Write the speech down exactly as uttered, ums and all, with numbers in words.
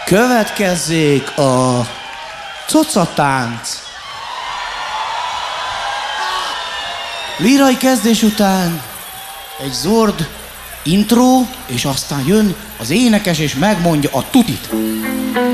Következzék a cocatánc. Lírai kezdés után egy zord intro, és aztán jön az énekes és megmondja a tutit.